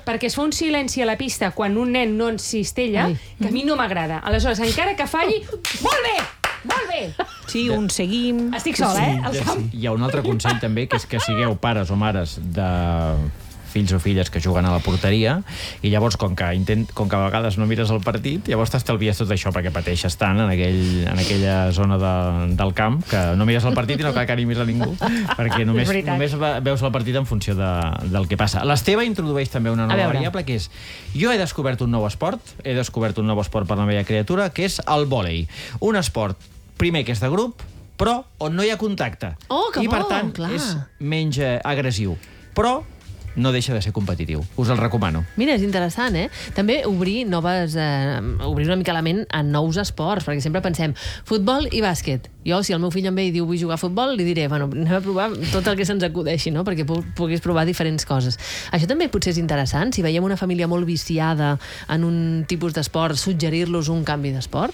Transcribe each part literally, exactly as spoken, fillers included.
perquè es fa un silenci a la pista quan un nen no en cistella, que a mi no m'agrada. Aleshores, encara que falli, molt bé! Molt bé! Sí, un seguim... Estic sola, eh, al camp. Hi ha un altre consell també, que és que sigueu pares o mares de fills o filles que juguen a la porteria, i llavors, com que, intent, com que a vegades no mires el partit, llavors t'estalvies tot això, perquè pateixes tant en, aquell, en aquella zona de, del camp, que no mires el partit i no cal que animis a ningú, perquè només, només veus el partit en funció de, del que passa. L'Esteve introdueix també una nova variable, que és: jo he descobert un nou esport, he descobert un nou esport per la meva criatura, que és el vòlei. Un esport, primer, que és de grup, però on no hi ha contacte. Oh, que I, per bo, tant, clar. és menys agressiu. Però no deixa de ser competitiu. Us el recomano. Mira, és interessant, eh? També obrir noves... Eh, obrir una mica la ment a nous esports, perquè sempre pensem futbol i bàsquet. Jo, si el meu fill em ve i diu vull jugar a futbol, li diré, bueno, anem a provar tot el que se'ns acudeixi, no? Perquè puguis provar diferents coses. Això també potser és interessant, si veiem una família molt viciada en un tipus d'esport, suggerir-los un canvi d'esport?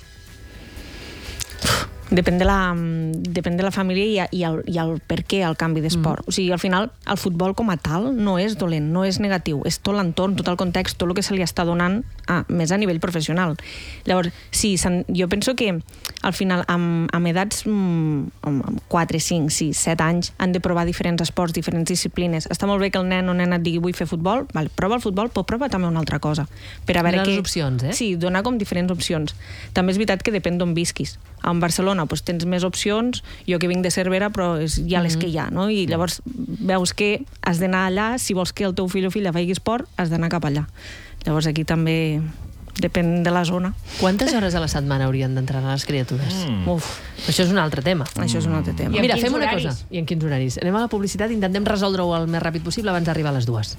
Depèn de la, depèn de la família i, i, el, i el per què el canvi d'esport. Mm. O sigui, al final, el futbol com a tal no és dolent, no és negatiu, és tot l'entorn, tot el context, tot el que se li està donant a, més a nivell professional. Llavors, sí, jo penso que al final, amb, amb edats amb quatre, cinc, sis, set anys, han de provar diferents esports, diferents disciplines. Està molt bé que el nen o nena et digui vull fer futbol, val, prova el futbol, però prova també una altra cosa. Per a veure les opcions, eh? Sí, donar com diferents opcions. També és veritat que depèn d'on visquis. En Barcelona doncs, tens més opcions, jo que vinc de Cervera, però és ja les que hi ha, no? I llavors veus que has d'anar allà, si vols que el teu fill o filla faci esport, has d'anar cap allà. Llavors aquí també depèn de la zona. Quantes hores a la setmana haurien d'entrenar les criatures? Mm. Uf. Això és un altre tema. Mm. Això és un altre tema. Mira, fem una cosa. I en quins horaris? Anem a la publicitat i intentem resoldre-ho el més ràpid possible abans d'arribar a les dues.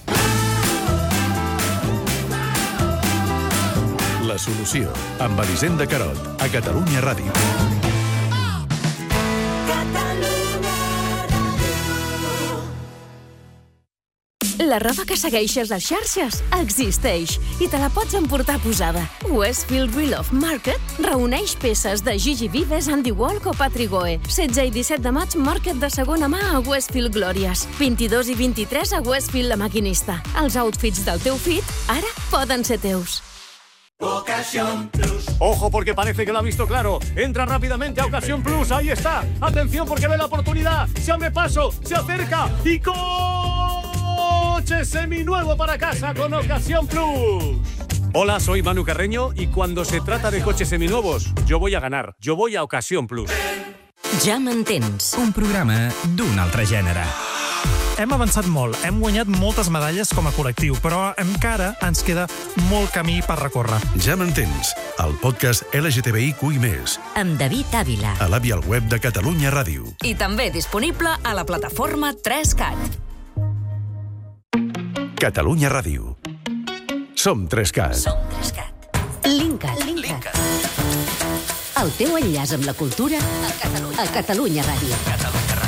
La solució, amb Elisenda Carot, a Catalunya Ràdio. La roba que segueixes a xarxes existeix i te la pots emportar posada. Westfield Real of Market reuneix peces de Gigi Vives, Andy Walk o Patrick Goe. setze i disset de maig, Market de segona mà a Westfield Glòries. vint-i-dos i vint-i-tres a Westfield La Maquinista. Els outfits del teu fit ara poden ser teus. Ocasión Plus. Ojo, porque parece que lo ha visto claro. Entra rápidamente a Ocasión Plus. Ahí está. Atención, porque ve la oportunidad. Se abre paso, se acerca y coche seminuevo para casa con Ocasión Plus. Hola, soy Manu Carreño y cuando se trata de coches seminuevos, yo voy a ganar. Yo voy a Ocasión Plus. Ja m'entens. Un programa d'un altre gènere. Hem avançat molt, hem guanyat moltes medalles com a col·lectiu, però encara ens queda molt camí per recórrer. Ja m'entens, el podcast L G T B I Q i més. Amb David Ávila. A l'app i al web de Catalunya Ràdio. I també disponible a la plataforma tres cat. Catalunya Ràdio. Som tres cat. Som tres cat. Linkat. Linkat. El teu enllaç amb la cultura a Catalunya, a Catalunya Ràdio. Catalunya Ràdio.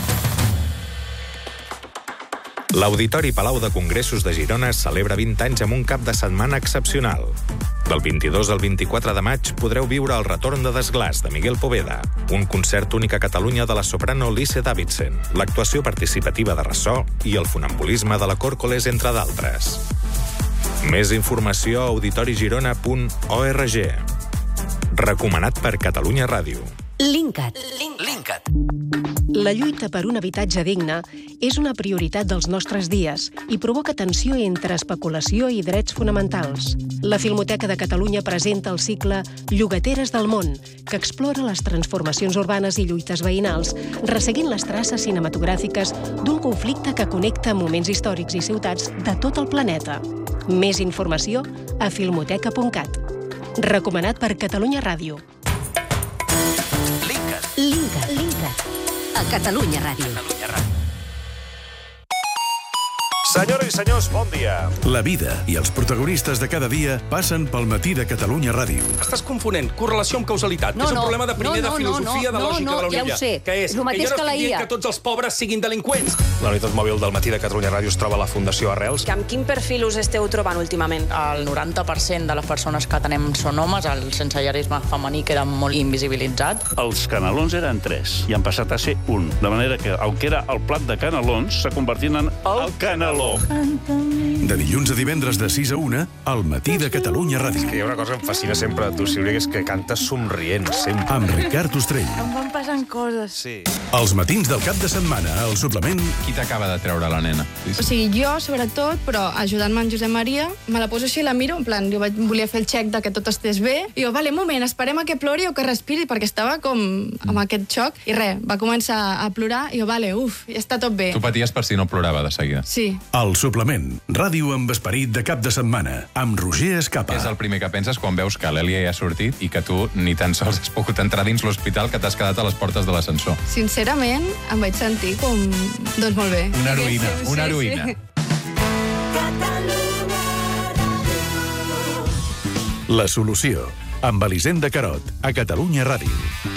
L'Auditori Palau de Congressos de Girona celebra vint anys amb un cap de setmana excepcional. Del vint-i-dos al vint-i-quatre de maig podreu viure el retorn de Desglaç de Miguel Poveda, un concert únic a Catalunya de la soprano Lise Davidson, l'actuació participativa de ressò i el funambulisme de la Còrcoles, entre d'altres. Més informació a auditorigirona punt org. Recomanat per Catalunya Ràdio. Linkat. Linkat. La lluita per un habitatge digne és una prioritat dels nostres dies i provoca tensió entre especulació i drets fonamentals. La Filmoteca de Catalunya presenta el cicle Llogateres del món, que explora les transformacions urbanes i lluites veïnals, resseguint les traces cinematogràfiques d'un conflicte que connecta moments històrics i ciutats de tot el planeta. Més informació a filmoteca punt cat. Recomanat per Catalunya Ràdio. Linkat. Linkat. Linkat. A Catalunya Ràdio. Catalunya Ràdio. Senyores i senyors, bon dia. La vida i els protagonistes de cada dia passen pel matí de Catalunya Ràdio. Estàs confonent correlació amb causalitat, no, que és un no, problema de primer no, no, de filosofia, no, no, de lògica no, de la ja Unilla. ho sé. Que és, El mateix que jo no que la estic I A. dient que tots els pobres siguin delinqüents. La unitat mòbil del matí de Catalunya Ràdio es troba a la Fundació Arrels. Amb quin perfil us esteu trobant últimament? El noranta per cent de les persones que tenem són homes, el sensellarisme femení queda molt invisibilitzat. Els canelons eren tres i han passat a ser un. De manera que el que era el plat de canelons s'ha convertit en el caneló. Oh. De dilluns a divendres de sis a una, al matí de Catalunya Ràdio. Hi ha una cosa que em fascina sempre de tu, Sílvia, que és que cantes somrient, sempre. Amb Ricard Ostrell. Em van passant coses. Sí. Els matins del cap de setmana, al suplement... Qui t'acaba de treure la nena? O sigui, jo, sobretot, però ajudant-me en Josep Maria, me la poso així i la miro, en plan, jo vaig, volia fer el check de que tot estés bé, i jo, vale, un moment, esperem a que plori o que respiri, perquè estava com amb aquest xoc, i res, va començar a plorar, i jo, vale, uf, ja està tot bé. Tu paties per si no plorava de seguida. Sí. El suplement, ràdio amb esperit de cap de setmana, amb Roger Escapa. És el primer que penses quan veus que l'Èlia ja ha sortit i que tu ni tan sols has pogut entrar dins l'hospital, que t'has quedat a les portes de l'ascensor. Sincerament, em vaig sentir com... doncs molt bé. Una heroïna, sí, una heroïna. Sí, sí. La solució, amb Elisenda Carot, a Catalunya Ràdio.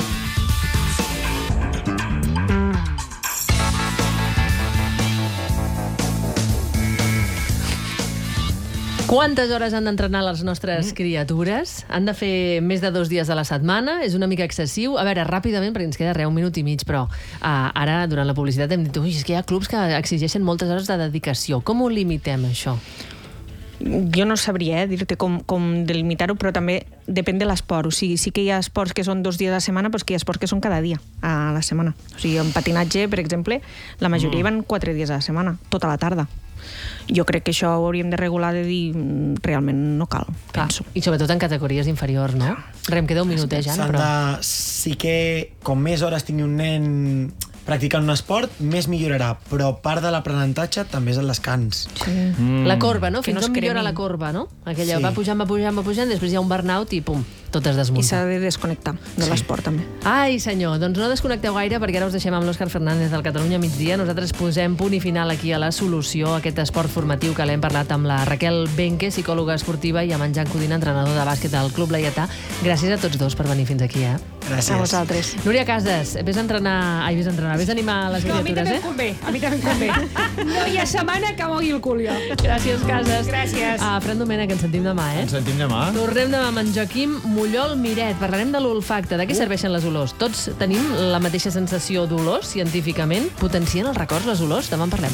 Quantes hores han d'entrenar les nostres criatures? Han de fer més de dos dies a la setmana? És una mica excessiu? A veure, ràpidament, perquè ens queda res, un minut i mig, però uh, ara, durant la publicitat, hem dit ui, és que hi ha clubs que exigeixen moltes hores de dedicació. Com ho limitem, això? Jo no sabria eh, dir-te com, com delimitar-ho, però també depèn de l'esport. O sigui, sí que hi ha esports que són dos dies a la setmana, però que hi ha esports que són cada dia a la setmana. O sigui, en patinatge, per exemple, la majoria mm. van quatre dies a la setmana, tota la tarda. Jo crec que això ho hauríem de regular, de dir realment no cal, Clar. penso. I sobretot en categories inferiors, no? Rem, queda un minut, eh, Jan? Però... De... Sí que com més hores tingui un nen practicant un esport, més millorarà, però part de l'aprenentatge també és el descans. Sí. Mm. La corba, no? Que Fins no on millora cremin. la corba, no? Aquella Sí. va pujant, va pujant, va pujant, després hi ha un burnout i pum, tot es desmunta. I s'ha de desconnectar de Sí. l'esport, també. Ai, senyor, doncs no desconnecteu gaire perquè ara us deixem amb l'Òscar Fernández del Catalunya Migdia. Nosaltres posem punt i final aquí a La Solució, aquest esport formatiu que l'hem parlat amb la Raquel Benque, psicòloga esportiva, i amb en Jan Codina, entrenador de bàsquet del Club Laietà. Gràcies a tots dos per venir fins aquí, eh? Gràcies. A vosaltres. Núria Casas, vés a entrenar... Ai, vés a entrenar, vés a animar les No, a mi també criatures, em convé, a mi també em convé. No hi ha setmana que mogui el cul, jo. Gràcies, Casas. Gràcies. Ah, Fran Domènech, ens sentim demà, eh? Ens sentim demà. Tornem demà amb en Joaquim Mullol Miret. Parlarem de l'olfacte, de què serveixen les olors. Tots tenim la mateixa sensació d'olors, científicament. Potencien els records, les olors? Demà en parlem.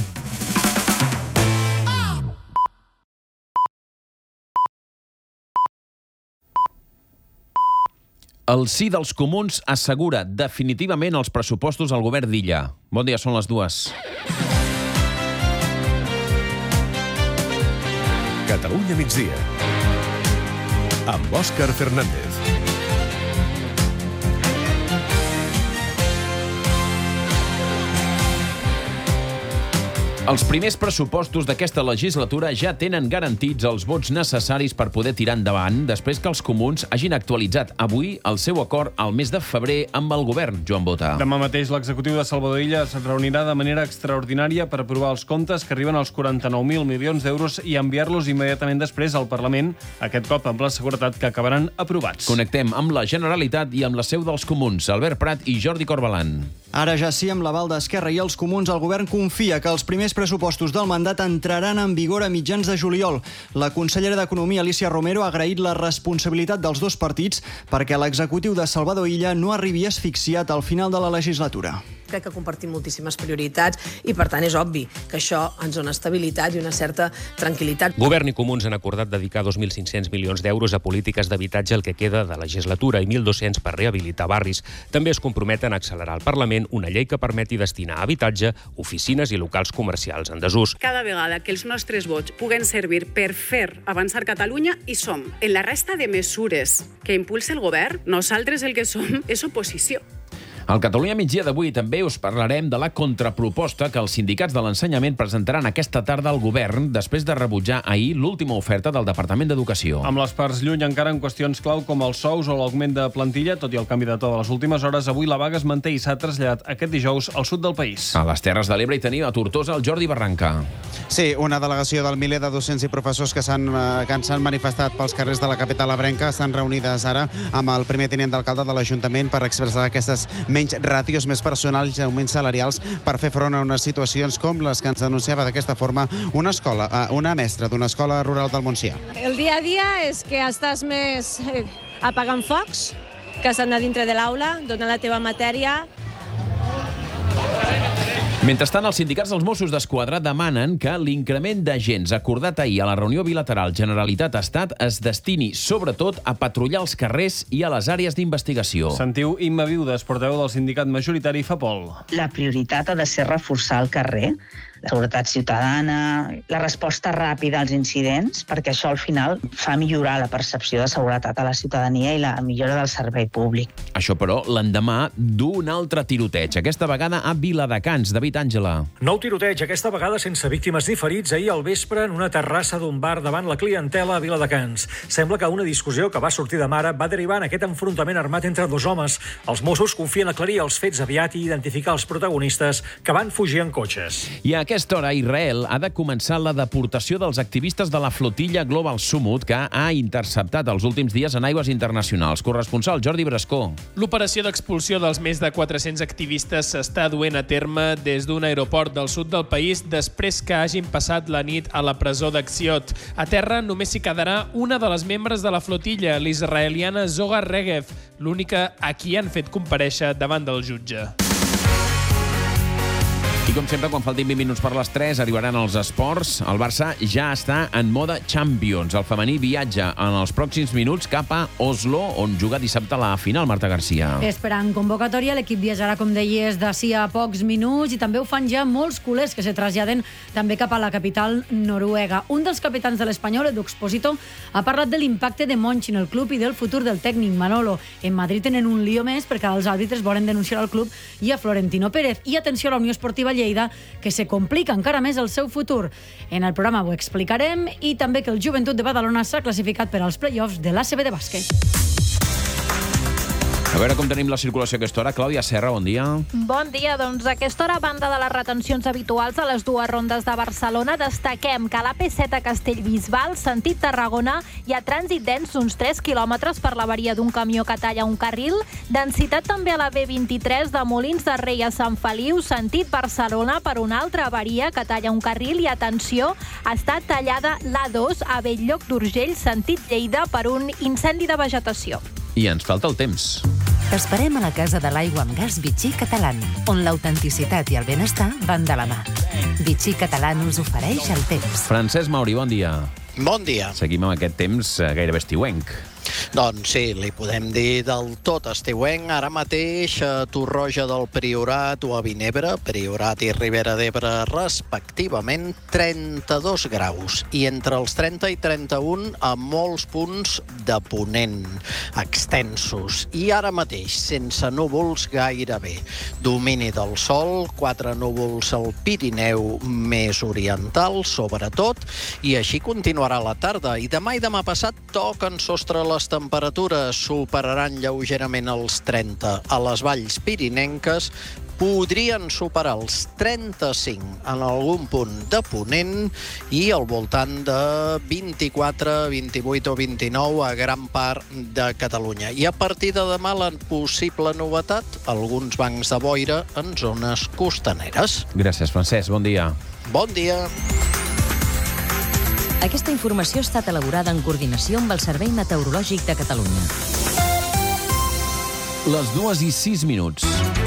El sí dels comuns assegura definitivament els pressupostos al govern d'Illa. Bon dia, són les dues. Catalunya migdia. Amb Òscar Fernández. Els primers pressupostos d'aquesta legislatura ja tenen garantits els vots necessaris per poder tirar endavant després que els comuns hagin actualitzat avui el seu acord al mes de febrer amb el govern, Joan Bota. Demà mateix l'executiu de Salvador Illa es reunirà de manera extraordinària per aprovar els comptes que arriben als quaranta-nou mil milions d'euros i enviar-los immediatament després al Parlament, aquest cop amb la seguretat que acabaran aprovats. Connectem amb la Generalitat i amb la seu dels comuns, Albert Prat i Jordi Corbalan. Ara ja sí, amb l'aval d'Esquerra i els comuns, el govern confia que els primers pressupostos del mandat entraran en vigor a mitjans de juliol. La consellera d'Economia, Alicia Romero, ha agraït la responsabilitat dels dos partits perquè l'executiu de Salvador Illa no arribi asfixiat al final de la legislatura. Crec que compartim moltíssimes prioritats i, per tant, és obvi que això ens dona estabilitat i una certa tranquil·litat. Govern i comuns han acordat dedicar dos mil cinc-cents milions d'euros a polítiques d'habitatge el que queda de legislatura i mil dos-cents per rehabilitar barris. També es comprometen a accelerar al Parlament una llei que permeti destinar a habitatge oficines i locals comercials en desús. Cada vegada que els nostres vots puguen servir per fer avançar Catalunya, hi som. En la resta de mesures que impulsa el govern, nosaltres el que som és oposició. Al Catalunya Migdia d'avui també us parlarem de la contraproposta que els sindicats de l'ensenyament presentaran aquesta tarda al govern després de rebutjar ahir l'última oferta del Departament d'Educació. Amb les parts lluny encara en qüestions clau com els sous o l'augment de plantilla, tot i el canvi de to de les últimes hores, avui la vaga es manté i s'ha traslladat aquest dijous al sud del país. A les Terres de l'Ebre hi tenim a Tortosa el Jordi Barranca. Sí, una delegació del miler de docents i professors que s'han que s'han manifestat pels carrers de la capital ebrenca estan reunides ara amb el primer tinent d'alcalde de l'Ajuntament per expressar aquestes menys ràtios, més personals i augments salarials per fer front a unes situacions com les que ens denunciava d'aquesta forma una escola, una mestra d'una escola rural del Montsià. El dia a dia és que estàs més apagant focs, que has d'anar dintre de l'aula, donar la teva matèria. Mentrestant, els sindicats dels Mossos d'Esquadra demanen que l'increment d'agents acordat ahir a la reunió bilateral Generalitat-Estat es destini, sobretot, a patrullar els carrers i a les àrees d'investigació. Sentiu Imma Viudes, portaveu del sindicat majoritari FAPOL. La prioritat ha de ser reforçar el carrer, la seguretat ciutadana, la resposta ràpida als incidents, perquè això al final fa millorar la percepció de seguretat a la ciutadania i la millora del servei públic. Això, però, l'endemà d'un altre tiroteig, aquesta vegada a Viladecans. David Àngela. Nou tiroteig, aquesta vegada sense víctimes ni ferits, ahir al vespre en una terrassa d'un bar davant la clientela a Viladecans. Sembla que una discussió que va sortir de mare va derivar en aquest enfrontament armat entre dos homes. Els Mossos confien aclarir els fets aviat i identificar els protagonistes que van fugir en cotxes. I a aquesta hora, Israel ha de començar la deportació dels activistes de la flotilla Global Summit que ha interceptat els últims dies en aigües internacionals. Corresponsal Jordi Brascó. L'operació d'expulsió dels més de quatre-cents activistes s'està duent a terme des d'un aeroport del sud del país després que hagin passat la nit a la presó d'Axiot. A terra només s'hi quedarà una de les membres de la flotilla, l'israeliana Zohar Regev, l'única a qui han fet comparèixer davant del jutge. I com sempre, quan faltin vint minuts per les tres, arribaran els esports. El Barça ja està en mode Champions. El femení viatja en els pròxims minuts cap a Oslo, on juga dissabte la final, Marta Garcia. Esperant convocatòria, l'equip viatjarà, com deies, d'ací a pocs minuts i també ho fan ja molts culers que se traslladen també cap a la capital noruega. Un dels capitans de l'Espanyol, Edu Expósito, ha parlat de l'impacte de Monchi en el club i del futur del tècnic Manolo. En Madrid tenen un lío més perquè els àrbitres volen denunciar al club i a Florentino Pérez. I atenció a la Unió Esportiva Lleida, que se complica encara més el seu futur. En el programa ho explicarem i també que el Joventut de Badalona s'ha classificat per als play-offs de l'A C B de bàsquet. A veure com tenim la circulació a aquesta hora. Clàudia Serra, bon dia. Bon dia. Doncs a aquesta hora, a banda de les retencions habituals a les dues rondes de Barcelona, destaquem que a l'A P set a Castellbisbal, sentit Tarragona, hi ha trànsit dens d'uns tres quilòmetres per l'avaria d'un camió que talla un carril. Densitat també a la B vint-i-tres de Molins de Rei a Sant Feliu, sentit Barcelona, per una altra avaria que talla un carril. I atenció, està tallada l'A dos a Bell-lloc d'Urgell, sentit Lleida, per un incendi de vegetació. I ens falta el temps. T'esperem a la Casa de l'Aigua amb Gas Vichy Catalán, on l'autenticitat i el benestar van de la mà. Vichy Catalán us ofereix el temps. Francesc Mauri, bon dia. Bon dia. Seguim amb aquest temps gairebé estiuenc. Doncs sí, li podem dir del tot estiuenc. Ara mateix a Torroja del Priorat o a Vinebre, Priorat i Ribera d'Ebre respectivament, trenta-dos graus. I entre els trenta i trenta-un a molts punts de ponent, extensos. I ara mateix, sense núvols gairebé. Domini del sol, quatre núvols al Pirineu més oriental, sobretot, i així continuarà la tarda. I demà i demà passat toquen sostre les temperatures, superaran lleugerament els trenta. A les valls pirinenques podrien superar els trenta-cinc en algun punt de ponent i al voltant de vint-i-quatre, vint-i-vuit o vint-i-nou a gran part de Catalunya. I a partir de demà la possible novetat, alguns bancs de boira en zones costaneres. Gràcies, Francesc. Bon dia. Bon dia. Aquesta informació ha estat elaborada en coordinació amb el Servei Meteorològic de Catalunya. Les dues i sis minuts.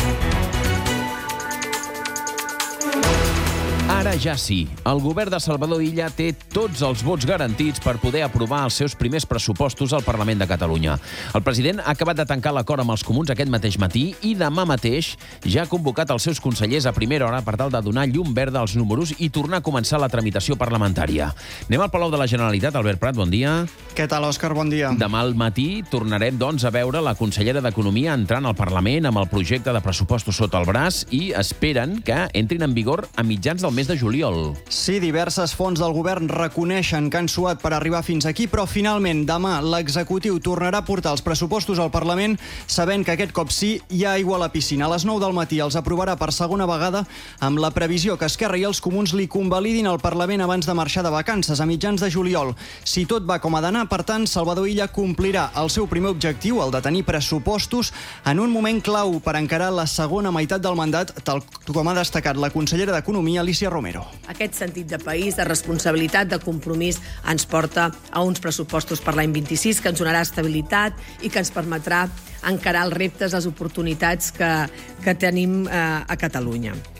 Ara ja sí. El govern de Salvador Illa té tots els vots garantits per poder aprovar els seus primers pressupostos al Parlament de Catalunya. El president ha acabat de tancar l'acord amb els comuns aquest mateix matí i demà mateix ja ha convocat els seus consellers a primera hora per tal de donar llum verda als números i tornar a començar la tramitació parlamentària. Anem al Palau de la Generalitat. Albert Prat, bon dia. Què tal, Òscar? Bon dia. Demà al matí tornarem, doncs, a veure la consellera d'Economia entrant al Parlament amb el projecte de pressupostos sota el braç i esperen que entrin en vigor a mitjans del mes de juliol. Sí, diverses fonts del govern reconeixen que han suat per arribar fins aquí, però finalment demà l'executiu tornarà a portar els pressupostos al Parlament sabent que aquest cop sí hi ha aigua a la piscina. A les nou del matí els aprovarà per segona vegada amb la previsió que Esquerra i els comuns li convalidin al Parlament abans de marxar de vacances a mitjans de juliol. Si tot va com ha d'anar, per tant, Salvador Illa complirà el seu primer objectiu, el de tenir pressupostos, en un moment clau per encarar la segona meitat del mandat, tal com ha destacat la consellera d'Economia, Alicia Romero. Aquest sentit de país, de responsabilitat, de compromís, ens porta a uns pressupostos per l'any vint-i-sis que ens donarà estabilitat i que ens permetrà encarar els reptes, les oportunitats que, que tenim eh, a Catalunya.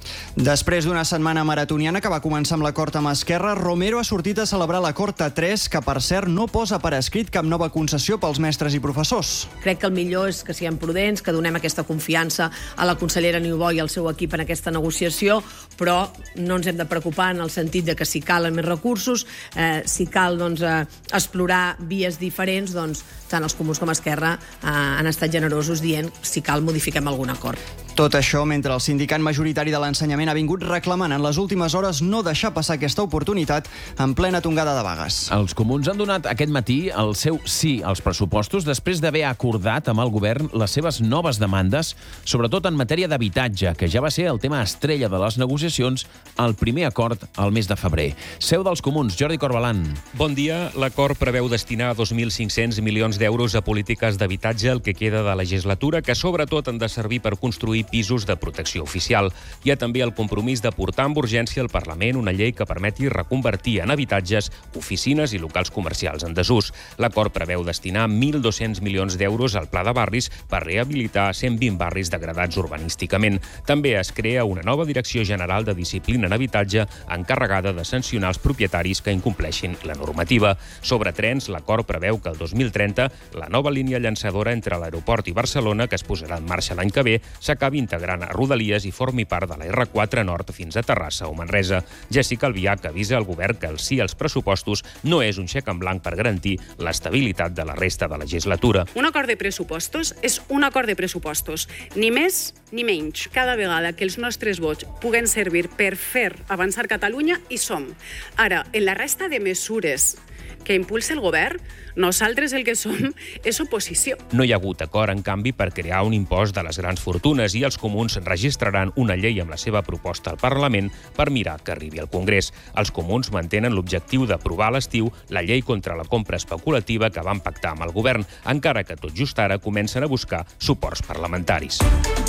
Després d'una setmana maratoniana que va començar amb l'acord amb Esquerra, Romero ha sortit a celebrar l'acord A tres, que per cert no posa per escrit cap nova concessió pels mestres i professors. Crec que el millor és que siguem prudents, que donem aquesta confiança a la consellera Niubó i al seu equip en aquesta negociació, però no ens hem de preocupar en el sentit de que si calen més recursos, eh, si cal doncs, eh, explorar vies diferents, doncs tant els Comuns com Esquerra eh, han estat generosos dient si cal modifiquem algun acord. Tot això mentre el sindicat majoritari de l'ensenyament ha vingut reclamant en les últimes hores no deixar passar aquesta oportunitat en plena tongada de vagues. Els Comuns han donat aquest matí el seu sí als pressupostos després d'haver acordat amb el govern les seves noves demandes, sobretot en matèria d'habitatge, que ja va ser el tema estrella de les negociacions al primer acord al mes de febrer. Seu dels Comuns, Jordi Corbalan. Bon dia. L'acord preveu destinar dos mil cinc-cents milions d'euros a polítiques d'habitatge el que queda de legislatura, que sobretot han de servir per construir pisos de protecció oficial. Hi ha també el compromís de portar amb urgència al Parlament una llei que permeti reconvertir en habitatges oficines i locals comercials en desús. L'acord preveu destinar mil dos-cents milions d'euros al Pla de Barris per rehabilitar cent vint barris degradats urbanísticament. També es crea una nova Direcció General de Disciplina en Habitatge encarregada de sancionar els propietaris que incompleixin la normativa. Sobre trens, l'acord preveu que el dos mil trenta la nova línia llançadora entre l'aeroport i Barcelona, que es posarà en marxa l'any que ve, s'acabi integrant a Rodalies i formi part de la erre quatre Nord fins a Terrassa o Manresa. Jessica Albiach avisa al govern que el sí als pressupostos no és un xec en blanc per garantir l'estabilitat de la resta de la legislatura. Un acord de pressupostos és un acord de pressupostos, ni més ni menys. Cada vegada que els nostres vots puguen servir per fer avançar Catalunya, hi som. Ara, en la resta de mesures que impulsa el govern, nosaltres el que som és oposició. No hi ha hagut acord, en canvi, per crear un impost de les grans fortunes i els Comuns registraran una llei amb la seva proposta al Parlament per mirar que arribi al Congrés. Els Comuns mantenen l'objectiu d'aprovar a l'estiu la llei contra la compra especulativa que van pactar amb el govern, encara que tot just ara comencen a buscar suports parlamentaris.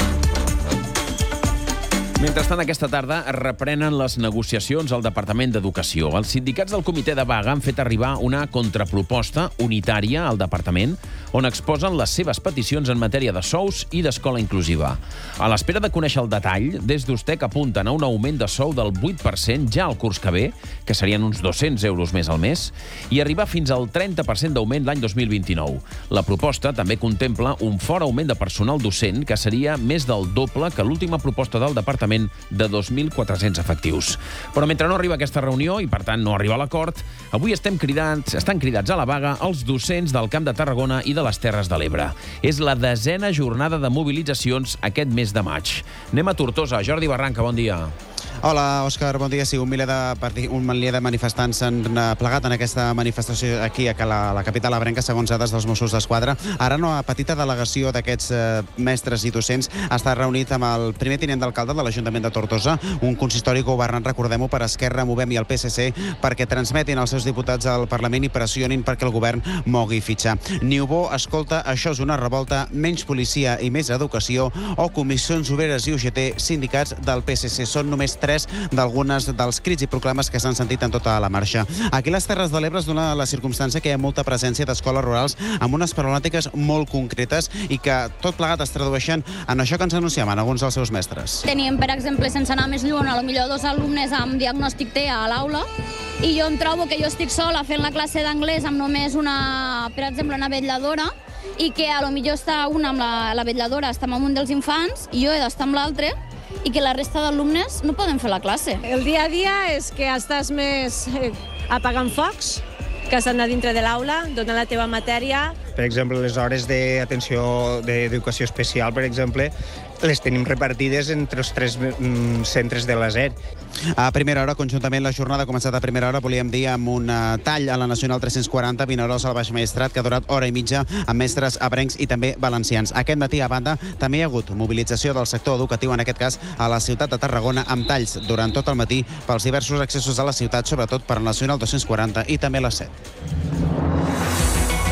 Mentrestant, aquesta tarda es reprenen les negociacions al Departament d'Educació. Els sindicats del comitè de vaga han fet arribar una contraproposta unitària al Departament on exposen les seves peticions en matèria de sous i d'escola inclusiva. A l'espera de conèixer el detall, des d'Ustec apunten a un augment de sou del vuit per cent ja al curs que ve, que serien uns dos-cents euros més al mes, i arribar fins al trenta per cent d'augment l'any dos mil vint-i-nou. La proposta també contempla un fort augment de personal docent, que seria més del doble que l'última proposta del Departament de dos mil quatre-cents efectius. Però mentre no arriba aquesta reunió i, per tant, no arriba a l'acord, avui estem cridats, estan cridats a la vaga els docents del Camp de Tarragona i de les Terres de l'Ebre. És la desena jornada de mobilitzacions aquest mes de maig. Anem a Tortosa. Jordi Barranca, bon dia. Hola, Òscar, bon dia. Sí, un miler de, un miler de manifestants s'han plegat en aquesta manifestació aquí a la, la capital ebrenca, segons dades dels Mossos d'Esquadra. Ara una petita delegació d'aquests eh, mestres i docents ha estat reunit amb el primer tinent d'alcalde de l'Ajuntament de Tortosa, un consistori governat, recordem-ho, per Esquerra, Movem i el P S C, perquè transmetin els seus diputats al Parlament i pressionin perquè el govern mogui fitxar. Niubó, escolta, això és una revolta, menys policia i més educació, o comissions obreres i U G T, sindicats del P S C. Són només tres d'algunes dels crits i proclames que s'han sentit en tota la marxa. Aquí a les Terres de l'Ebre es dona la circumstància que hi ha molta presència d'escoles rurals amb unes problemàtiques molt concretes i que tot plegat es tradueixen en això que ens anunciaven alguns dels seus mestres. Teníem, per exemple, sense anar més lluny, a lo millor dos alumnes amb diagnòstic T A a l'aula, i jo em trobo que jo estic sola fent la classe d'anglès amb només una, per exemple, una vetlladora, i que a lo millor està una amb la, la vetlladora, està amb un dels infants, i jo he d'estar amb l'altre, i que la resta d'alumnes no poden fer la classe. El dia a dia és que estàs més eh, apagant focs, que has d'anar dintre de l'aula, donant la teva matèria. Per exemple, les hores d'atenció d'educació especial, per exemple, les tenim repartides entre els tres mm, centres de l'A S E R. A primera hora, conjuntament, la jornada ha començat a primera hora, volíem dir, amb un tall a la Nacional tres-cents quaranta, Vinaròs al Baix Maestrat, que ha durat hora i mitja amb mestres ebrencs i també valencians. Aquest matí, a banda, també hi ha hagut mobilització del sector educatiu, en aquest cas a la ciutat de Tarragona, amb talls durant tot el matí pels diversos accessos a la ciutat, sobretot per la Nacional dos-cents quaranta i també la set.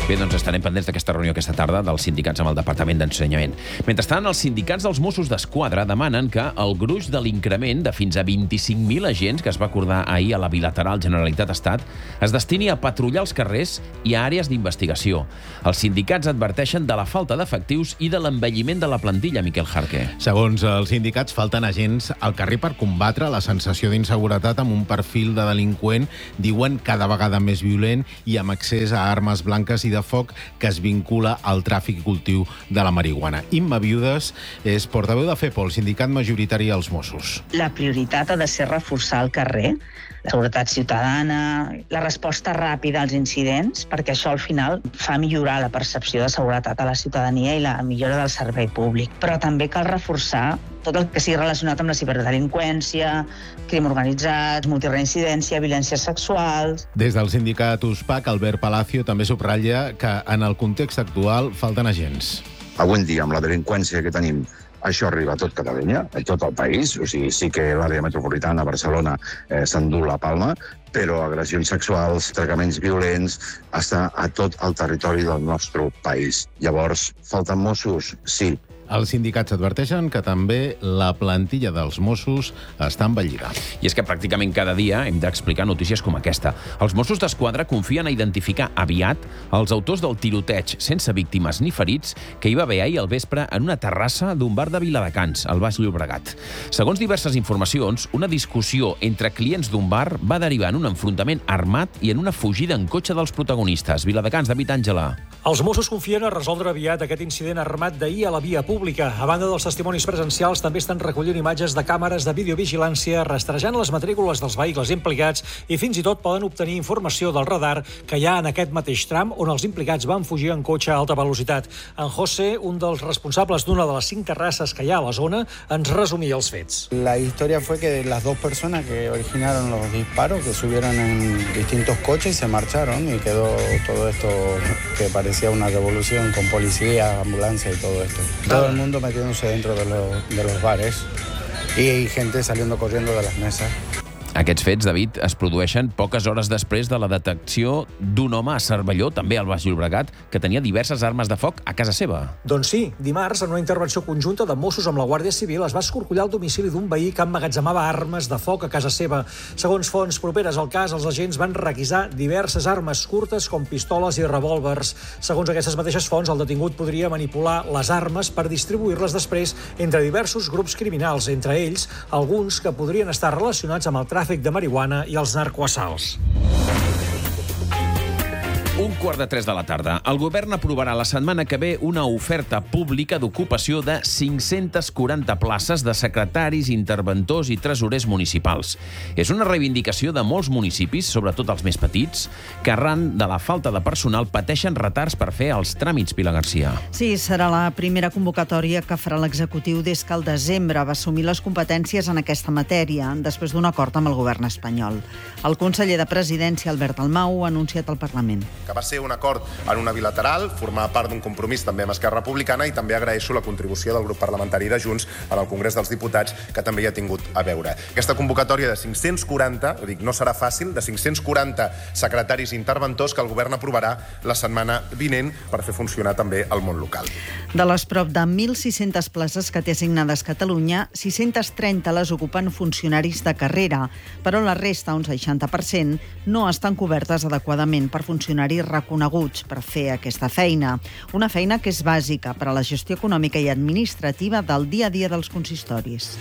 Bé, doncs estarem pendents d'aquesta reunió aquesta tarda dels sindicats amb el Departament d'Ensenyament. Mentrestant, els sindicats dels Mossos d'Esquadra demanen que el gruix de l'increment de fins a vint-i-cinc mil agents que es va acordar ahir a la bilateral Generalitat-Estat es destini a patrullar els carrers i a àrees d'investigació. Els sindicats adverteixen de la falta d'efectius i de l'envelliment de la plantilla, Miquel Jarque. Segons els sindicats, falten agents al carrer per combatre la sensació d'inseguretat amb un perfil de delinqüent, diuen, cada vegada més violent i amb accés a armes blanques i de foc que es vincula al tràfic i cultiu de la marihuana. Imma Viudes és portaveu de FEPO, el sindicat majoritari als Mossos. La prioritat ha de ser reforçar el carrer, la seguretat ciutadana, la resposta ràpida als incidents, perquè això al final fa millorar la percepció de seguretat a la ciutadania i la millora del servei públic. Però també cal reforçar tot el que sigui relacionat amb la ciberdelinqüència, crim organitzat, multireincidència, violències sexuals. Des del sindicat U S P A C, Albert Palacio també subratlla que en el context actual falten agents. Avui en dia, amb la delinqüència que tenim, això arriba a tot Catalunya, a tot el país. O sigui, sí que l'àrea metropolitana, Barcelona, eh, s'endú la palma, però agressions sexuals, tracaments violents, està a tot el territori del nostre país. Llavors, falten Mossos? Sí. Els sindicats adverteixen que també la plantilla dels Mossos està envellida. I és que pràcticament cada dia hem d'explicar notícies com aquesta. Els Mossos d'Esquadra confien a identificar aviat els autors del tiroteig sense víctimes ni ferits que hi va haver ahir al vespre en una terrassa d'un bar de Viladecans, al Baix Llobregat. Segons diverses informacions, una discussió entre clients d'un bar va derivar en un enfrontament armat i en una fugida en cotxe dels protagonistes. Viladecans, David Àngela. Els Mossos confien a resoldre aviat aquest incident armat d'ahir a la via pública. A banda dels testimonis presencials, també estan recollint imatges de càmeres de videovigilància, rastrejant les matrícules dels vehicles implicats i fins i tot poden obtenir informació del radar que hi ha en aquest mateix tram on els implicats van fugir en cotxe a alta velocitat. En José, un dels responsables d'una de les cinc terrasses que hi ha a la zona, ens resumia els fets. La historia fue que las dos personas que originaron los disparos, que subieron en distintos coches y se marcharon y quedó todo esto que parecía una revolución con policía, ambulancia y todo esto. Todo el mundo metiéndose dentro de los, de los bares y gente saliendo corriendo de las mesas. Aquests fets, David, es produeixen poques hores després de la detecció d'un home a Cervelló, també al Baix Llobregat, que tenia diverses armes de foc a casa seva. Doncs sí, dimarts, en una intervenció conjunta de Mossos amb la Guàrdia Civil, es va escorcollar el domicili d'un veí que emmagatzemava armes de foc a casa seva. Segons fonts properes al cas, els agents van requisar diverses armes curtes com pistoles i revòlvers. Segons aquestes mateixes fonts, el detingut podria manipular les armes per distribuir-les després entre diversos grups criminals, entre ells alguns que podrien estar relacionats amb el tràfic de marihuana i els narcoassalts. Un quart de tres de la tarda. El govern aprovarà la setmana que ve una oferta pública d'ocupació de cinc-centes quaranta places de secretaris, interventors i tresorers municipals. És una reivindicació de molts municipis, sobretot els més petits, que arran de la falta de personal pateixen retards per fer els tràmits, Pilar Garcia. Sí, serà la primera convocatòria que farà l'executiu des que al desembre va assumir les competències en aquesta matèria, després d'un acord amb el govern espanyol. El conseller de Presidència, Albert Dalmau, ha anunciat al Parlament que va ser un acord en una bilateral, formar part d'un compromís també amb Esquerra Republicana, i també agraeixo la contribució del grup parlamentari de Junts en el Congrés dels Diputats, que també hi ha tingut a veure. Aquesta convocatòria de cinc-cents quaranta, dic, no serà fàcil, de cinc-cents quaranta secretaris i interventors que el govern aprovarà la setmana vinent per fer funcionar també el món local. De les prop de mil sis-centes places que té assignades Catalunya, sis-centes trenta les ocupen funcionaris de carrera, però la resta, un seixanta per cent, no estan cobertes adequadament per funcionaris reconeguts per fer aquesta feina. Una feina que és bàsica per a la gestió econòmica i administrativa del dia a dia dels consistoris.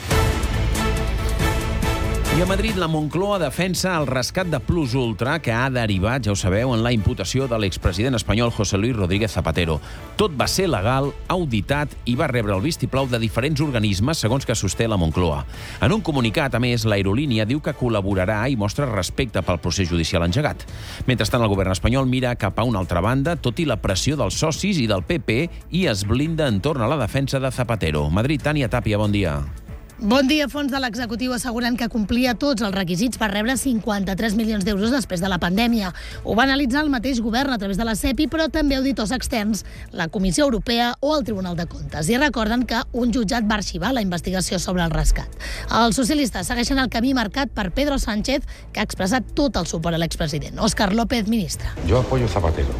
I a Madrid, la Moncloa defensa el rescat de Plus Ultra que ha derivat, ja ho sabeu, en la imputació de l'expresident espanyol José Luis Rodríguez Zapatero. Tot va ser legal, auditat i va rebre el vistiplau de diferents organismes, segons que sosté la Moncloa. En un comunicat, a més, l'aerolínia diu que col·laborarà i mostra respecte pel procés judicial engegat. Mentrestant, el govern espanyol mira cap a una altra banda, tot i la pressió dels socis i del P P, i es blinda entorn a la defensa de Zapatero. Madrid, Tània Tàpia, bon dia. Bon dia. Fons de l'executiu asseguren que complia tots els requisits per rebre cinquanta-tres milions d'euros després de la pandèmia. Ho va analitzar el mateix govern a través de la C E P I, però també auditors externs, la Comissió Europea o el Tribunal de Comptes. I recorden que un jutjat va arxivar la investigació sobre el rescat. Els socialistes segueixen el camí marcat per Pedro Sánchez, que ha expressat tot el suport a l'expresident. Òscar López, ministre. Yo apoyo a Zapatero.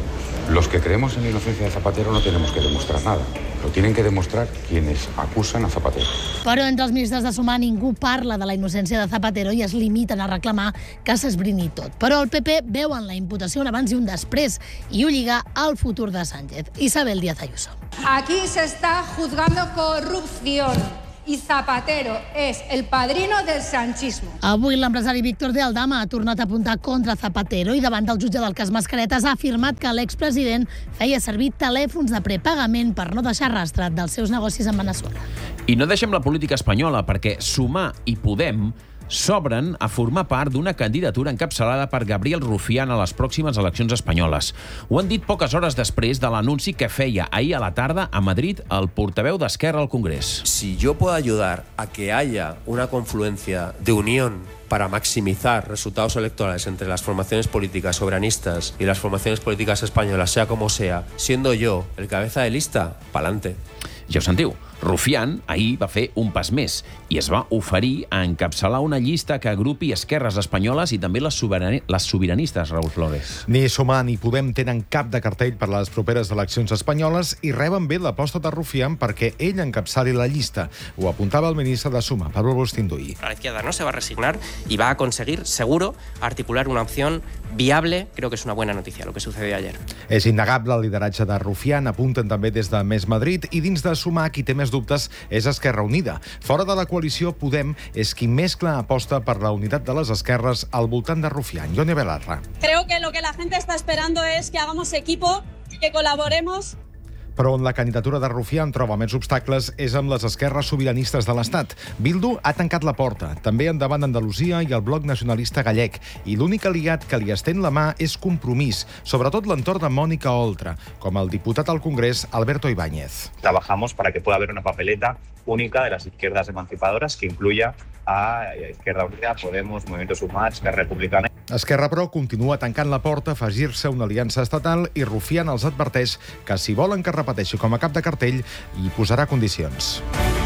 Los que creemos en la inocencia de Zapatero no tenemos que demostrar nada. Lo tienen que demostrar quienes acusan a Zapatero. Però entre els ministres de Sumar ningú parla de la innocència de Zapatero i es limiten a reclamar que s'esbrini tot. Però el P P veu en la imputació un abans i un després i ho lliga al futur de Sánchez. Isabel Díaz Ayuso. Aquí se está juzgando corrupción. Y Zapatero és el padrino del sanchismo. Avui l'empresari Víctor de Aldama ha tornat a apuntar contra Zapatero i davant del jutge del cas Mascaretes ha afirmat que l'expresident feia servir telèfons de prepagament per no deixar rastre dels seus negocis en Veneçuela. I no deixem la política espanyola, perquè Sumar i Podem s'obren a formar part d'una candidatura encapçalada per Gabriel Rufián a les pròximes eleccions espanyoles. Ho han dit poques hores després de l'anunci que feia ahir a la tarda a Madrid el portaveu d'Esquerra al Congrés. Si yo puedo ayudar a que haya una confluencia de unión para maximizar resultados electorales entre las formaciones políticas soberanistas y las formaciones políticas españolas, sea como sea, siendo yo el cabeza de lista, pa'lante. Ja ho sentiu, Rufián ahir va fer un pas més i es va oferir a encapçalar una llista que agrupi esquerres espanyoles i també les, soberani les sobiranistes, Raúl Flores. Ni Sumar ni Podem tenen cap de cartell per les properes eleccions espanyoles i reben bé l'aposta de Rufián perquè ell encapçali la llista. Ho apuntava el ministre de Sumar, Pablo Bustinduy. La izquierda no se va a resignar y va a conseguir, seguro, articular una opción viable. Creo que es una buena noticia lo que sucedió ayer. És innegable el lideratge de Rufián, apunten també des de Més Madrid, i dins de Sumar qui té més dubtes és Esquerra Unida. Fora de la coalició, Podem és qui més clar aposta per la unitat de les esquerres al voltant de Rufián. Ione Belarra. Creo que lo que la gente está esperando es que hagamos equipo, que colaboremos. Però on la candidatura de Rufián troba més obstacles és amb les esquerres sobiranistes de l'Estat. Bildu ha tancat la porta, també endavant Andalusia i el Bloc Nacionalista Gallec, i l'únic aliat que li estén la mà és Compromís, sobretot l'entorn de Mònica Oltra, com el diputat al Congrés Alberto Ibáñez. Trabajamos para que pueda haber una papeleta única de las izquierdas emancipadoras que incluya a Izquierda Unida, Podemos, Movimiento Sumar, Esquerra Republicana. Esquerra, però, continua tancant la porta a afegir-se una aliança estatal i Rufián els adverteix que si volen que repeteixi com a cap de cartell, hi posarà condicions.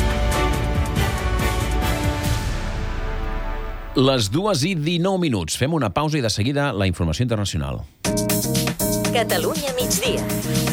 Les dues i dinou minuts. Fem una pausa i de seguida la informació internacional. Catalunya migdia.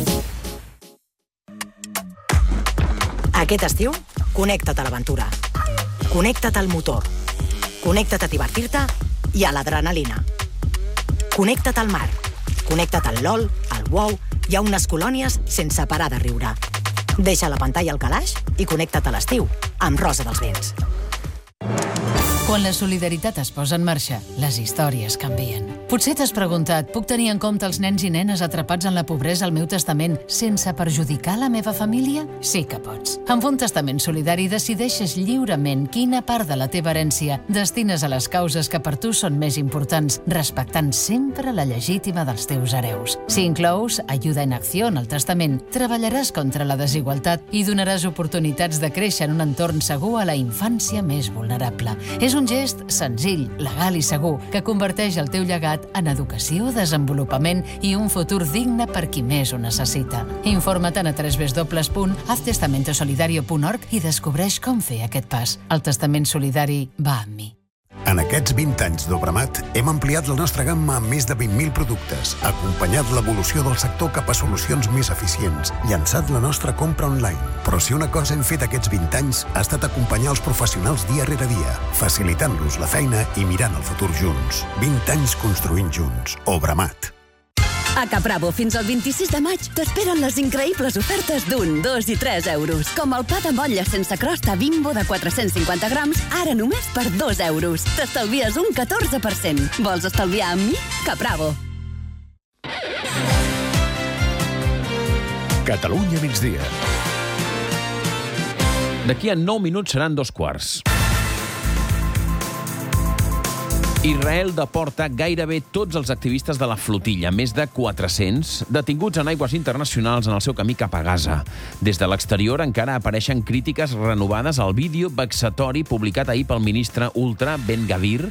Aquest estiu, connecta't a l'aventura. Connecta't al motor. Connecta't a divertir-te i a l'adrenalina. Connecta't al mar. Connecta't al LOL, al WoW i a unes colònies sense parar de riure. Deixa la pantalla al calaix i connecta't a l'estiu amb Rosa dels Vents. Quan la solidaritat es posa en marxa, les històries canvien. Potser t'has preguntat, puc tenir en compte els nens i nenes atrapats en la pobresa al meu testament sense perjudicar la meva família? Sí que pots. Amb un testament solidari decideixes lliurement quina part de la teva herència destines a les causes que per tu són més importants, respectant sempre la legítima dels teus hereus. Si inclous ajuda en acció en el testament, treballaràs contra la desigualtat i donaràs oportunitats de créixer en un entorn segur a la infància més vulnerable. És un gest senzill, legal i segur que converteix el teu llegat en educació, desenvolupament i un futur digne per qui més ho necessita. Informa't a w w w punt haz testamento solidario punt org i descobreix com fer aquest pas. El testament solidari va amb mi. En aquests vint anys d'Obramat hem ampliat la nostra gamma amb més de vint mil productes, acompanyat l'evolució del sector cap a solucions més eficients, llançat la nostra compra online. Però si una cosa hem fet aquests vint anys ha estat acompanyar els professionals dia rere dia, facilitant-los la feina i mirant el futur junts. vint anys construint junts. Obramat. A Capravo, fins al vint-i-sis de maig, t'esperen les increïbles ofertes d'un, dos i tres euros. Com el pa de motlla sense crosta Bimbo de quatre-cents cinquanta grams, ara només per dos euros. T'estalvies un catorze per cent. Vols estalviar amb mi? Capravo. Catalunya migdia. D'aquí a nou minuts seran dos quarts. Israel deporta gairebé tots els activistes de la flotilla, més de quatre-cents, detinguts en aigües internacionals en el seu camí cap a Gaza. Des de l'exterior encara apareixen crítiques renovades al vídeo vexatori publicat ahir pel ministre ultra Ben Gavir,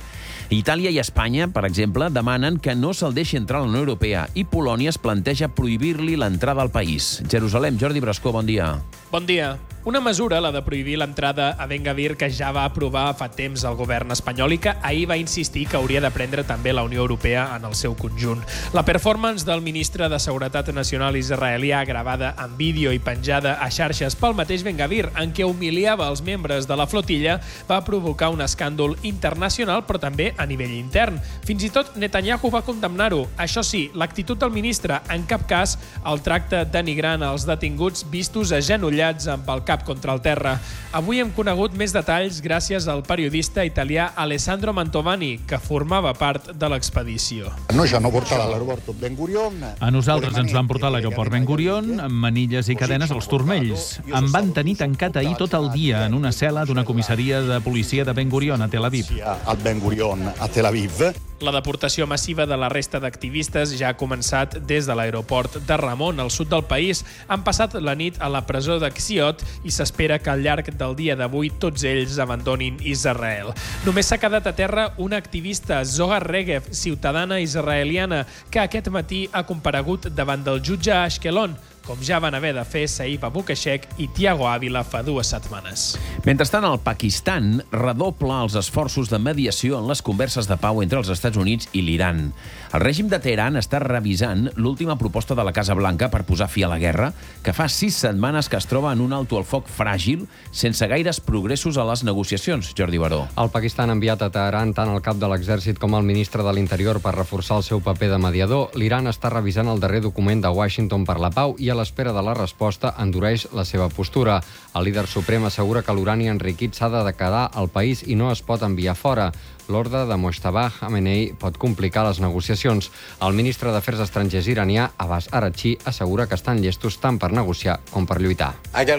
Itàlia i Espanya, per exemple, demanen que no se'l deixi entrar a la Unió Europea i Polònia es planteja prohibir-li l'entrada al país. Jerusalem, Jordi Brascó, bon dia. Bon dia. Una mesura, la de prohibir l'entrada a Ben Gvir, que ja va aprovar fa temps el govern espanyol i que ahir va insistir que hauria de prendre també la Unió Europea en el seu conjunt. La performance del ministre de Seguretat Nacional israelià, gravada en vídeo i penjada a xarxes pel mateix Ben Gvir, en què humiliava els membres de la flotilla, va provocar un escàndol internacional, però també a nivell intern. Fins i tot Netanyahu va condemnar-ho. Això sí, l'actitud del ministre en cap cas el tracta denigrant als detinguts vistos agenollats amb el cap contra el terra. Avui hem conegut més detalls gràcies al periodista italià Alessandro Mantovani, que formava part de l'expedició. No, ja no portava a l'aeroport Ben Gurion. A nosaltres ens van portar a l'aeroport Ben Gurion amb manilles i cadenes als turmells. Em van tenir tancat ahir tot el dia en una cel·la d'una comissaria de policia de Ben Gurion a Tel Aviv. Al Ben Gurion a Tel Aviv. La deportació massiva de la resta d'activistes ja ha començat des de l'aeroport de Ramon, al sud del país. Han passat la nit a la presó de Ksiot i s'espera que al llarg del dia d'avui tots ells abandonin Israel. Només s'ha quedat a terra una activista, Zohar Regev, ciutadana israeliana, que aquest matí ha comparegut davant del jutge a Ashkelon, com ja van haver de fer Saif Abukashek i Tiago Ávila fa dues setmanes. Mentrestant, el Pakistan redobla els esforços de mediació en les converses de pau entre els Estats Units i l'Iran. El règim de Teheran està revisant l'última proposta de la Casa Blanca per posar fi a la guerra, que fa sis setmanes que es troba en un alto al foc fràgil, sense gaires progressos a les negociacions. Jordi Baró. El Pakistan ha enviat a Teheran tant el cap de l'exèrcit com el ministre de l'Interior per reforçar el seu paper de mediador. L'Iran està revisant el darrer document de Washington per la pau i a l'espera de la resposta endureix la seva postura. El líder suprem assegura que l'urani enriquit s'ha de quedar al país i no es pot enviar fora. L'ordre de Mojtaba Khamenei pot complicar les negociacions. El ministre d'Afers Estrangers iranià, Abbas Araghchi, assegura que estan llestos tant per negociar com per lluitar.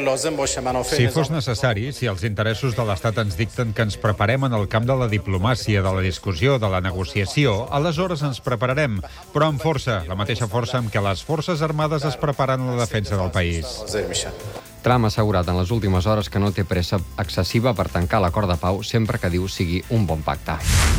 Si fos necessari, si els interessos de l'Estat ens dicten que ens preparem en el camp de la diplomàcia, de la discussió, de la negociació, aleshores ens prepararem, però amb força, la mateixa força amb què les forces armades es preparen a la defensa del país. Trump ha assegurat en les últimes hores que no té pressa excessiva per tancar l'acord de pau sempre que diu sigui un bon pacte.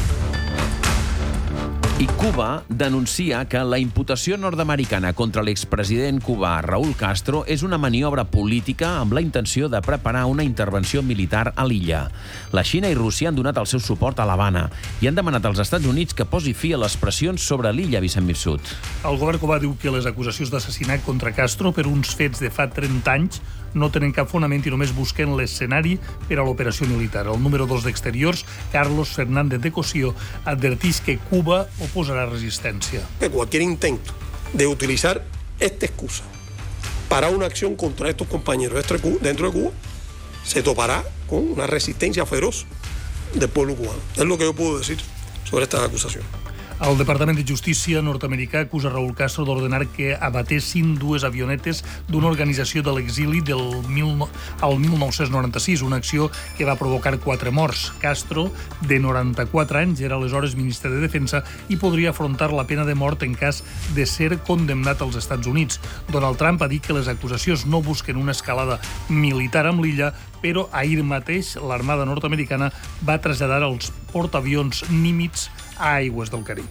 I Cuba denuncia que la imputació nord-americana contra l'expresident cubà Raúl Castro és una maniobra política amb la intenció de preparar una intervenció militar a l'illa. La Xina i Rússia han donat el seu suport a l'Havana i han demanat als Estats Units que posi fi a les pressions sobre l'illa, Vicent Mirsut. El govern cubà diu que les acusacions d'assassinat contra Castro per uns fets de fa trenta anys no tenen cap fonament i només busquen l'escenari per a l'operació militar. El número dos d'Exteriors, Carlos Fernández de Cosío, advertís que Cuba oposarà resistència. Que cualquier intento de utilizar esta excusa para una acción contra estos compañeros dentro de Cuba se topará con una resistencia feroz del pueblo cubano. Es lo que yo puedo decir sobre estas acusaciones. El Departament de Justícia nord-americà acusa Raúl Castro d'ordenar que abatessin dues avionetes d'una organització de l'exili del mil nou-cents noranta-sis, una acció que va provocar quatre morts. Castro, de noranta-quatre anys, era aleshores ministre de Defensa i podria afrontar la pena de mort en cas de ser condemnat als Estats Units. Donald Trump ha dit que les acusacions no busquen una escalada militar amb l'illa, però ahir mateix l'Armada nord-americana va traslladar els portaavions Nimitz a aigües del Carib.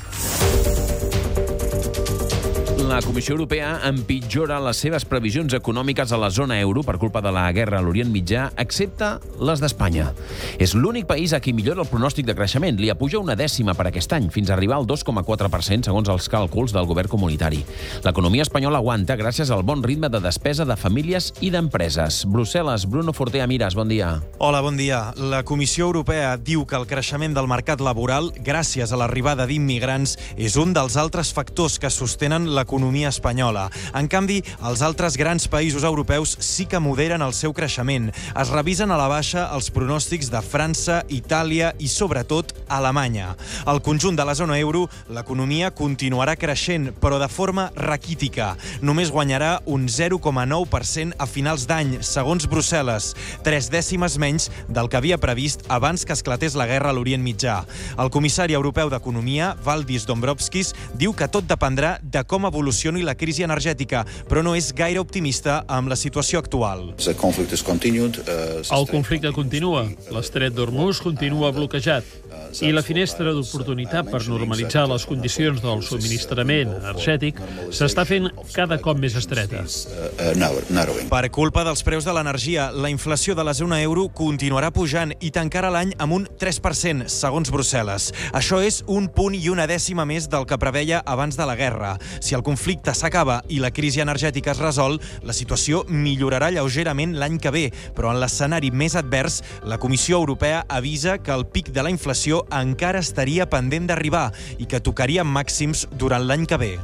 La Comissió Europea empitjora les seves previsions econòmiques a la zona euro per culpa de la guerra a l'Orient Mitjà, excepte les d'Espanya. És l'únic país a qui millora el pronòstic de creixement. Li apuja una dècima per aquest any, fins a arribar al dos coma quatre per cent, segons els càlculs del govern comunitari. L'economia espanyola aguanta gràcies al bon ritme de despesa de famílies i d'empreses. Brussel·les, Bruno Fortea Miras, bon dia. Hola, bon dia. La Comissió Europea diu que el creixement del mercat laboral, gràcies a l'arribada d'immigrants, és un dels altres factors que sostenen l'economia espanyola. En canvi, els altres grans països europeus sí que moderen el seu creixement. Es revisen a la baixa els pronòstics de França, Itàlia i, sobretot, Alemanya. Al conjunt de la zona euro, l'economia continuarà creixent, però de forma raquítica. Només guanyarà un zero coma nou per cent a finals d'any, segons Brussel·les, tres dècimes menys del que havia previst abans que esclatés la guerra a l'Orient Mitjà. El comissari europeu d'Economia, Valdis Dombrovskis, diu que tot dependrà de com evoluciona solucioni la crisi energètica, però no és gaire optimista amb la situació actual. El conflicte continua, l'estret d'Hormuz continua bloquejat i la finestra d'oportunitat per normalitzar les condicions del subministrament energètic s'està fent cada cop més estreta. Per culpa dels preus de l'energia, la inflació de la zona euro continuarà pujant i tancarà l'any amb un tres per cent, segons Brussel·les. Això és un punt i una dècima més del que preveia abans de la guerra. Si el conflicte s'acaba i la crisi energètica es resol, la situació millorarà lleugerament l'any que ve, però en l'escenari més advers, la Comissió Europea avisa que el pic de la inflació encara estaria pendent d'arribar i que tocaria màxims durant l'any que ve.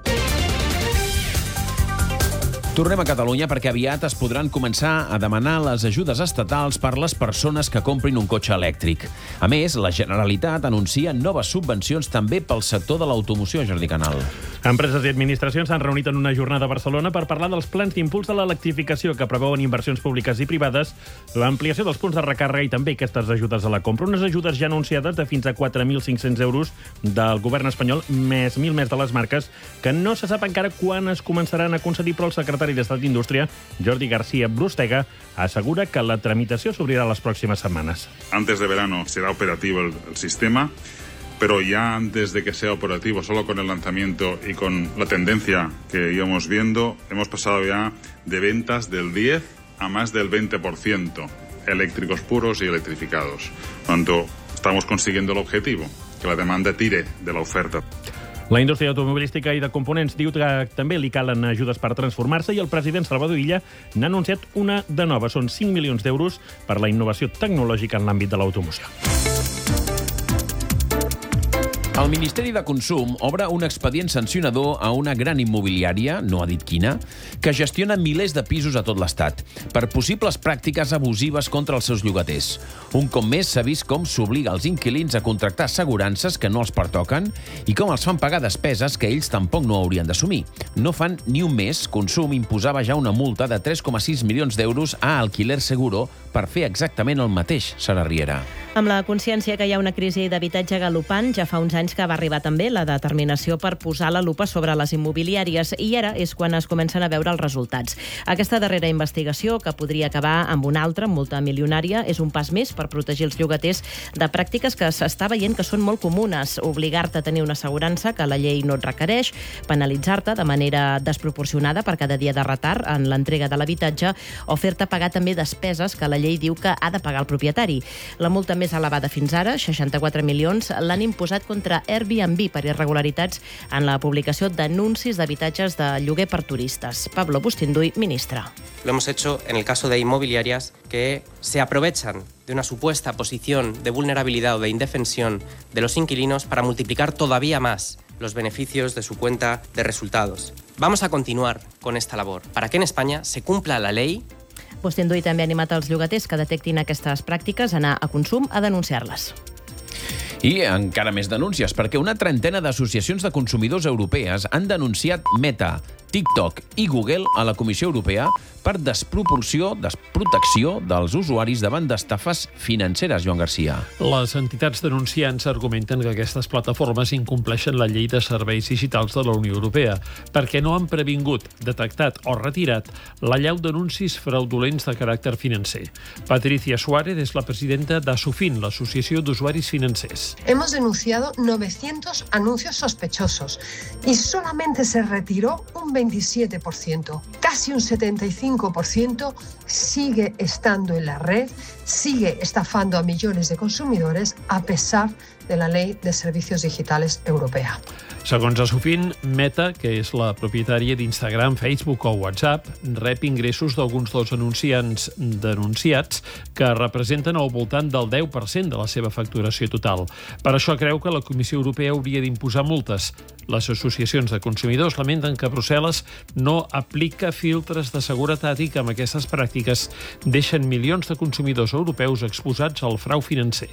Tornem a Catalunya perquè aviat es podran començar a demanar les ajudes estatals per les persones que comprin un cotxe elèctric. A més, la Generalitat anuncia noves subvencions també pel sector de l'automoció, Jordi Canal. Empreses i administracions s'han reunit en una jornada a Barcelona per parlar dels plans d'impuls de l'electrificació que preveuen inversions públiques i privades, l'ampliació dels punts de recàrrega i també aquestes ajudes a la compra. Unes ajudes ja anunciades de fins a quatre mil cinc-cents euros del govern espanyol, més mil més de les marques, que no se sap encara quan es començaran a concedir, però el secretari d'Estat d'Indústria, Jordi García Brustega, assegura que la tramitació s'obrirà les pròximes setmanes. Antes de verano será operativo el, el sistema, pero ya antes de que sea operativo, solo con el lanzamiento y con la tendencia que íbamos viendo, hemos pasado ya de ventas del diez a más del veinte por ciento eléctricos puros y electrificados. Por tanto, estamos consiguiendo el objetivo, que la demanda tire de la oferta. La indústria automobilística i de components diu que també li calen ajudes per transformar-se i el president Salvador Illa n'ha anunciat una de nova. Són cinc milions d'euros per la innovació tecnològica en l'àmbit de l'automoció. El Ministeri de Consum obre un expedient sancionador a una gran immobiliària, no ha dit quina, que gestiona milers de pisos a tot l'Estat per possibles pràctiques abusives contra els seus llogaters. Un cop més s'ha vist com s'obliga els inquilins a contractar assegurances que no els pertoquen i com els fan pagar despeses que ells tampoc no haurien d'assumir. No fan ni un mes, Consum imposava ja una multa de tres coma sis milions d'euros a Alquiler Seguro per fer exactament el mateix, Sara Riera. Amb la consciència que hi ha una crisi d'habitatge galopant, ja fa uns anys que va arribar també la determinació per posar la lupa sobre les immobiliàries i ara és quan es comencen a veure els resultats. Aquesta darrera investigació, que podria acabar amb una altra multa milionària, és un pas més per protegir els llogaters de pràctiques que s'està veient que són molt comunes. Obligar-te a tenir una assegurança que la llei no et requereix, penalitzar-te de manera desproporcionada per cada dia de retard en l'entrega de l'habitatge o fer-te pagar també despeses que la llei diu que ha de pagar el propietari. La multa més elevada fins ara, seixanta-quatre milions, l'han imposat contra Airbnb per irregularitats en la publicació d'anuncis d'habitatges de lloguer per turistes. Pablo Bustinduy, ministre. Lo hemos hecho en el caso de inmobiliarias que se aprovechan de una supuesta posición de vulnerabilidad o de indefensión de los inquilinos para multiplicar todavía más los beneficios de su cuenta de resultados. Vamos a continuar con esta labor para que en España se cumpla la ley. Bustinduy també ha animat els llogaters que detectin aquestes pràctiques a anar a Consum a denunciar-les. I encara més denúncies, perquè una trentena d'associacions de consumidors europees han denunciat Meta, TikTok i Google a la Comissió Europea per desproporció, desprotecció dels usuaris davant d'estafes financeres, Joan Garcia. Les entitats denunciants argumenten que aquestes plataformes incompleixen la llei de serveis digitals de la Unió Europea perquè no han previngut, detectat o retirat l'allau d'anuncis fraudulents de caràcter financer. Patricia Suárez és la presidenta d'Asufin, l'Associació d'Usuaris Financers. Hemos denunciado novecientos anuncios sospechosos y solamente se retiró un veintisiete por ciento. Casi un setenta y cinco por ciento sigue estando en la red, sigue estafando a millones de consumidores a pesar de la Ley de Servicios Digitales Europea. Segons Asufin, Meta, que és la propietària d'Instagram, Facebook o WhatsApp, rep ingressos d'alguns dels anunciants denunciats que representen al voltant del deu per cent de la seva facturació total. Per això creu que la Comissió Europea hauria d'imposar multes. Les associacions de consumidors lamenten que Brussel·les no aplica filtres de seguretat i que amb aquestes pràctiques deixen milions de consumidors europeus exposats al frau financer.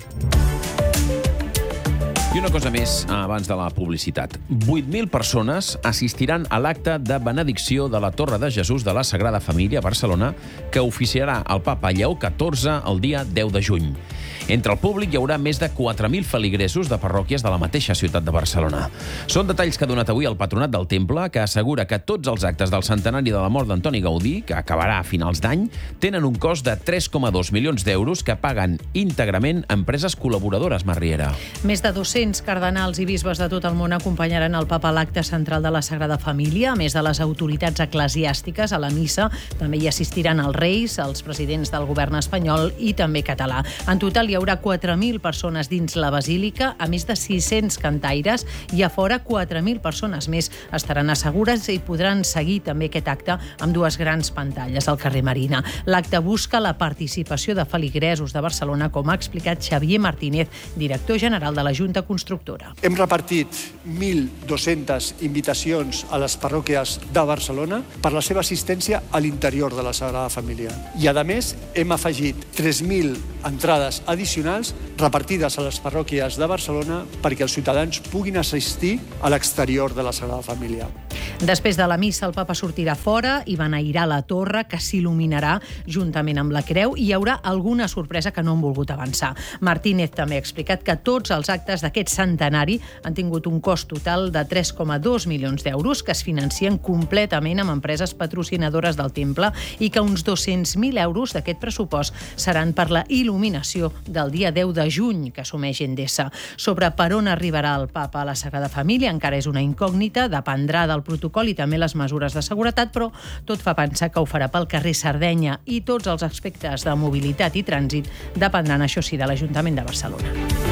I una cosa més abans de la publicitat. vuit mil persones assistiran a l'acte de benedicció de la Torre de Jesús de la Sagrada Família a Barcelona, que oficiarà el papa Lleó catorze el dia deu de juny. Entre el públic hi haurà més de quatre mil feligresos de parròquies de la mateixa ciutat de Barcelona. Són detalls que ha donat avui el Patronat del Temple, que assegura que tots els actes del centenari de la mort d'Antoni Gaudí, que acabarà a finals d'any, tenen un cost de tres coma dos milions d'euros que paguen íntegrament empreses col·laboradores, Marriera. Més de dos-cents cardenals i bisbes de tot el món acompanyaran el papa a l'acte central de la Sagrada Família. A més de les autoritats eclesiàstiques, a la missa també hi assistiran els reis, els presidents del govern espanyol i també català. En total hi haurà quatre mil persones dins la basílica, a més de sis-cents cantaires, i a fora quatre mil persones més estaran assegures i podran seguir també aquest acte amb dues grans pantalles al carrer Marina. L'acte busca la participació de feligresos de Barcelona, com ha explicat Xavier Martínez, director general de la Junta Constructora. Hem repartit mil dues-centes invitacions a les parròquies de Barcelona per la seva assistència a l'interior de la Sagrada Família. I, a més, hem afegit tres mil entrades addicionals repartides a les parròquies de Barcelona perquè els ciutadans puguin assistir a l'exterior de la Sagrada Família. Després de la missa, el papa sortirà fora i beneirà la torre, que s'il·luminarà juntament amb la creu, i hi haurà alguna sorpresa que no han volgut avançar. Martínez també ha explicat que tots els actes d'aquest centenari han tingut un cost total de tres coma dos milions d'euros, que es financien completament amb empreses patrocinadores del temple, i que uns dos-cents mil euros d'aquest pressupost seran per la il·luminació del dia deu de juny, que assumeix Endesa. Sobre per on arribarà el papa a la Sagrada Família encara és una incògnita, dependrà del protocol i també les mesures de seguretat, però tot fa pensar que ho farà pel carrer Sardenya, i tots els aspectes de mobilitat i trànsit dependran, això sí, de l'Ajuntament de Barcelona.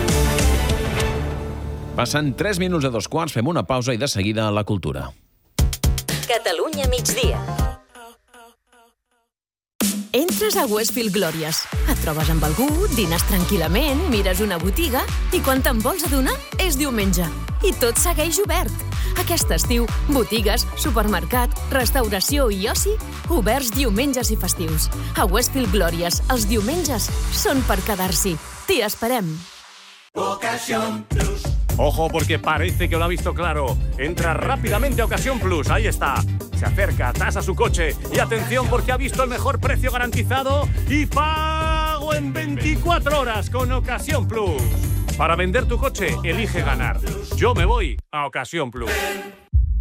Passen tres minuts a dos quarts, fem una pausa i de seguida a la cultura. Catalunya migdia. Entres a Westfield Glòries. Et trobes amb algú, dines tranquil·lament, mires una botiga i quan te'n vols adonar és diumenge. I tot segueix obert. Aquest estiu, botigues, supermercat, restauració i oci, oberts diumenges i festius. A Westfield Glòries, els diumenges són per quedar-s'hi. T'hi esperem. Ocasión Plus. Ojo, porque parece que lo ha visto claro. Entra rápidamente a Ocasión Plus, ahí está. Se acerca, tasa su coche y atención porque ha visto el mejor precio garantizado y pago en veinticuatro horas con Ocasión Plus. Para vender tu coche, elige ganar. Yo me voy a Ocasión Plus.